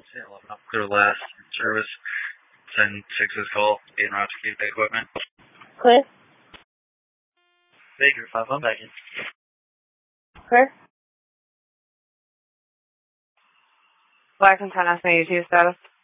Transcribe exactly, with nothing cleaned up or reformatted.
Yeah, eleven up. Clear last service. ten six is call. Being route to keep the equipment. Clear. Baker, five, I'm back in. Clear. Black and ten S A U two status.